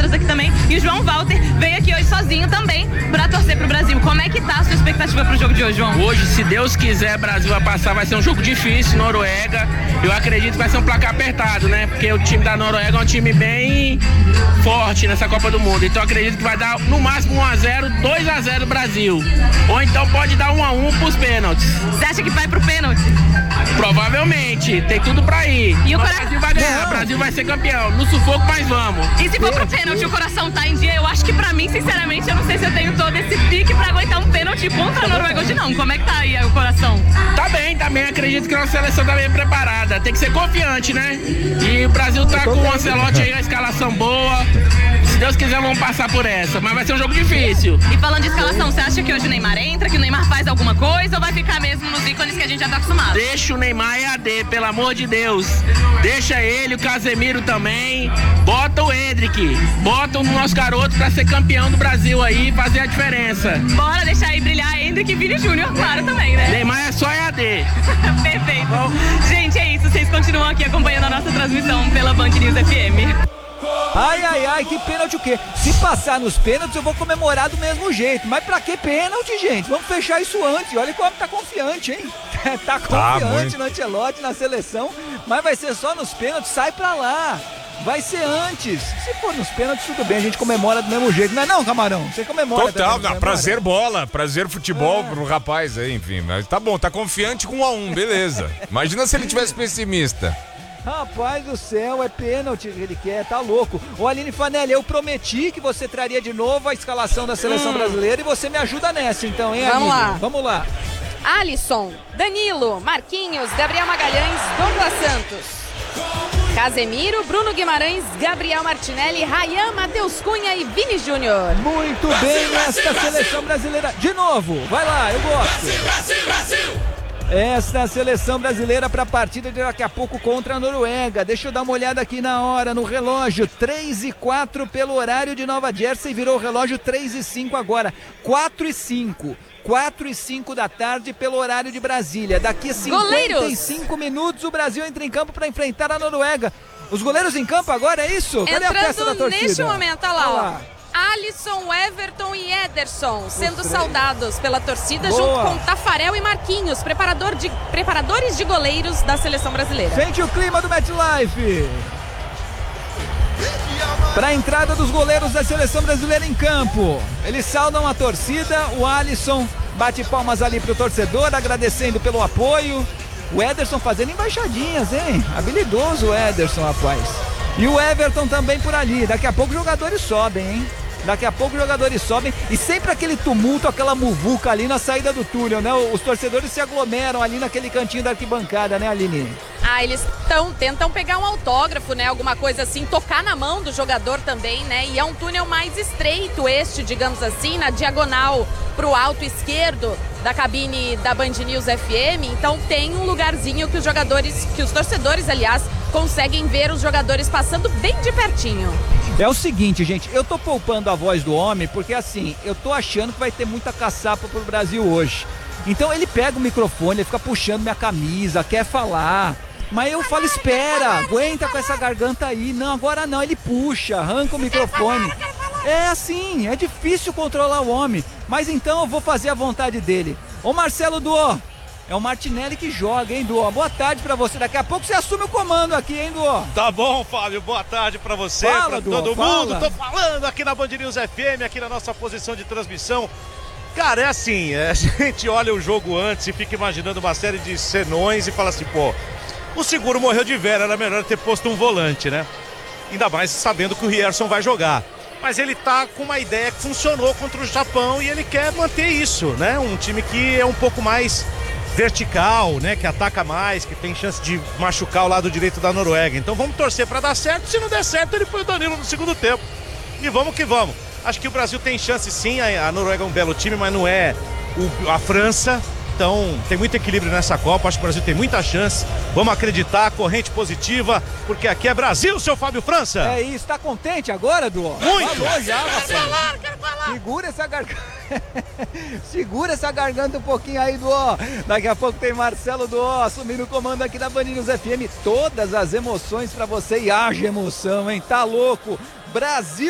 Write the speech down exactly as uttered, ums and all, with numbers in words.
outras aqui também. E o João Walter veio aqui hoje sozinho também pra torcer pro Brasil. Como é que tá a sua expectativa pro jogo de hoje, João? Hoje, se Deus quiser, Brasil vai passar, vai ser um jogo difícil, Noruega. Eu acredito que vai ser um placar apertado, né? Porque o time da Noruega é um time bem forte nessa Copa do Mundo. Então eu acredito que vai dar no máximo um a zero, dois a zero Brasil. Ou então pode dar um a um pros pênaltis. Você acha que vai pro pênalti? Provavelmente, tem tudo pra ir. E o o cora... Brasil vai ganhar, o Brasil vai ser campeão. No sufoco, mas vamos. E se for pro pênalti, o coração tá em dia? Eu acho que pra mim, sinceramente, eu não sei se eu tenho todo esse pique pra aguentar um pênalti contra a Noruega hoje não. Como é que tá aí o coração? Tá bem, também acredito que a nossa seleção tá bem preparada. Tem que ser confiante, né? E o Brasil tá com o Ancelotti aí, a escalação boa. Se Deus quiser, vamos passar por essa. Mas vai ser um jogo difícil. E falando de escalação, você acha que hoje o Neymar entra, que o Neymar faz alguma coisa ou vai ficar mesmo nos ícones que a gente já tá acostumado? Deixa o Neymar e a D, pelo amor de Deus. Deixa ele, o Casemiro também. Bota o Endrick. Bota o nosso garoto pra ser campeão do Brasil aí e fazer a diferença. Bora deixar aí brilhar Endrick e Vini Júnior, claro, também, né? Neymar é só E A D. Perfeito. Gente, é isso. Vocês continuam aqui acompanhando a nossa transmissão pela Band News F M. Ai, ai, ai, que pênalti o quê? Se passar nos pênaltis, eu vou comemorar do mesmo jeito. Mas pra que pênalti, gente? Vamos fechar isso antes. Olha como tá confiante, hein? Tá confiante no Ancelotti, na seleção. Mas vai ser só nos pênaltis, sai pra lá. Vai ser antes. Se for nos pênaltis, tudo bem, a gente comemora do mesmo jeito. Não é não, Camarão? Você comemora Total, também, não, prazer bola, prazer futebol É. pro rapaz aí, enfim. Mas tá bom, tá confiante com um a um, beleza. Imagina se ele tivesse pessimista. Rapaz do céu, é pênalti que ele quer, tá louco. Ô Aline Fanelli, eu prometi que você traria de novo a escalação da seleção Hum. brasileira e você me ajuda nessa, então, hein, Vamos Aline? lá. Vamos lá. Alisson, Danilo, Marquinhos, Gabriel Magalhães, Douglas Santos, Casemiro, Bruno Guimarães, Gabriel Martinelli, Rayan, Matheus Cunha e Vini Júnior. Muito bem, esta seleção brasileira. De novo, vai lá, eu gosto. Brasil, Brasil, Brasil! Esta é a seleção brasileira para a partida de daqui a pouco contra a Noruega. Deixa eu dar uma olhada aqui na hora, no relógio. três e quatro pelo horário de Nova Jersey, virou o relógio três e cinco agora. quatro e cinco. quatro e cinco da tarde pelo horário de Brasília. Daqui a cinquenta e cinco minutos o Brasil entra em campo para enfrentar a Noruega. Os goleiros em campo agora, é isso? Cadê a peça da Entrando torcida? neste momento, olha lá, Olha ó. lá. Alisson, Everton e Ederson sendo três. saudados pela torcida, Boa. junto com Tafarel e Marquinhos, preparador de, preparadores de goleiros da seleção brasileira. Sente o clima do MetLife. Para a entrada dos goleiros da seleção brasileira em campo. Eles saudam a torcida, o Alisson bate palmas ali pro torcedor, agradecendo pelo apoio. O Ederson fazendo embaixadinhas, hein? Habilidoso o Ederson, rapaz. E o Everton também por ali. Daqui a pouco os jogadores sobem, hein? Daqui a pouco os jogadores sobem e sempre aquele tumulto, aquela muvuca ali na saída do túnel, né? Os torcedores se aglomeram ali naquele cantinho da arquibancada, né, Aline? Ah, eles tão, tentam pegar um autógrafo, né? Alguma coisa assim, tocar na mão do jogador também, né? E é um túnel mais estreito este, digamos assim, na diagonal pro alto esquerdo da cabine da Band News F M. Então tem um lugarzinho que os jogadores, que os torcedores, aliás, conseguem ver os jogadores passando bem de pertinho. É o seguinte, gente, eu tô poupando a voz do homem porque assim, eu tô achando que vai ter muita caçapa pro Brasil hoje. Então ele pega o microfone, ele fica puxando minha camisa, quer falar. Mas eu falo, espera, aguenta com essa garganta aí. Não, agora não, ele puxa, arranca o microfone. É assim, é difícil controlar o homem. Mas então eu vou fazer a vontade dele. Ô Marcelo Duó, é o Martinelli que joga, hein, Duó? Boa tarde pra você. Daqui a pouco você assume o comando aqui, hein, Duó? Tá bom, Fábio. Boa tarde pra você, Fala, pra Duó, todo fala. mundo. Tô falando aqui na Band News F M, aqui na nossa posição de transmissão. Cara, é assim, é, a gente olha o jogo antes e fica imaginando uma série de senões e fala assim, pô, o seguro morreu de vera, era melhor ter posto um volante, né? Ainda mais sabendo que o Rierson vai jogar. Mas ele tá com uma ideia que funcionou contra o Japão e ele quer manter isso, né? Um time que é um pouco mais vertical, né? Que ataca mais, que tem chance de machucar o lado direito da Noruega. Então vamos torcer pra dar certo. Se não der certo, ele põe o Danilo no segundo tempo. E vamos que vamos. Acho que o Brasil tem chance sim. A Noruega é um belo time, mas não é o, a França. Então tem muito equilíbrio nessa Copa, acho que o Brasil tem muita chance, vamos acreditar, corrente positiva, porque aqui é Brasil, seu Fábio França. É isso, tá contente agora, Duó? Muito! Falou já, rapaz. Quero falar, quero falar! Segura essa garganta, segura essa garganta um pouquinho aí, Duó. Daqui a pouco tem Marcelo Duó assumindo o comando aqui da Band News F M, todas as emoções pra você e haja emoção, hein? Tá louco? Brasil!